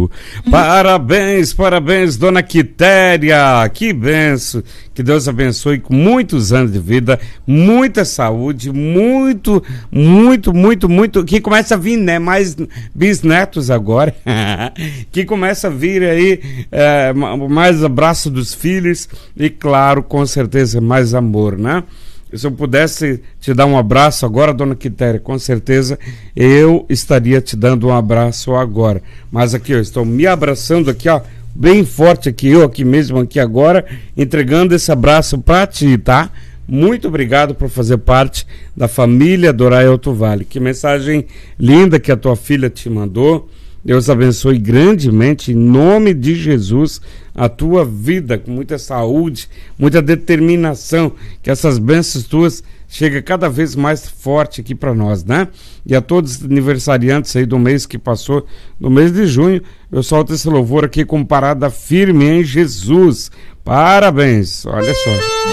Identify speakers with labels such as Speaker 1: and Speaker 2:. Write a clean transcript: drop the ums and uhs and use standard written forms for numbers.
Speaker 1: Parabéns, parabéns, dona Quitéria. Que benção. Que Deus abençoe com muitos anos de vida, muita saúde, muito. Que começa a vir, né? Mais bisnetos agora. Que começa a vir aí mais abraço dos filhos e, claro, com certeza, mais amor, né? Se eu pudesse te dar um abraço agora, dona Quitéria, com certeza eu estaria te dando um abraço agora. Mas aqui eu estou me abraçando aqui, ó, bem forte aqui, eu aqui mesmo, aqui agora, entregando esse abraço para ti, tá? Muito obrigado por fazer parte da família Dorai Alto Vale. Que mensagem linda que a tua filha te mandou. Deus abençoe grandemente, em nome de Jesus, a tua vida, com muita saúde, muita determinação, que essas bênçãos tuas cheguem cada vez mais forte aqui para nós, né? E a todos os aniversariantes aí do mês que passou, no mês de junho, eu solto esse louvor aqui com parada firme em Jesus. Parabéns, olha só.